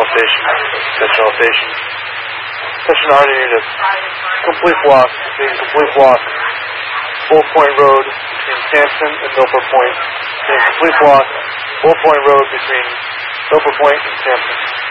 elevation. Attention elevation. Attention Arnie, complete block. Complete block. Bull Point Road between Sampson and Milford Point. Complete block. Bull Point Road between Milford Point and Sampson.